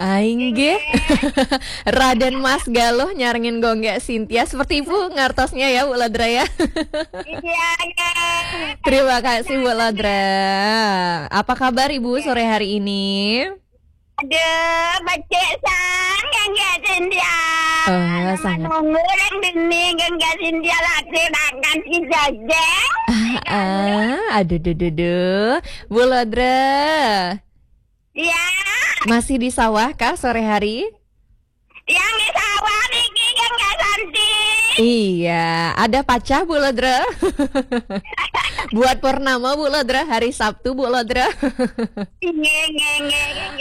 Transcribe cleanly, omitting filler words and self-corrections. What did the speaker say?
Aing ge. Raden Mas Galuh nyarengin gongga Cynthia seperti ibu ngartosnya ya Bu Ladra ya. Iya, iya. Terima kasih Bu Ladra. Apa kabar Ibu sore hari ini? Aduh, baca sang yang gasin dia. Sangat. Nunggu yang dini yang gasin dia lagi makan si jajang. Aduh. Bu Ladra, Ya, masih di sawah kah sore hari? yang di sawah Niki yang gak cantik. Iya, ada pacah Bu Ladra. Buat purnama Bu Ladra, hari Sabtu Bu Ladra. Nge, nge, nge, nge.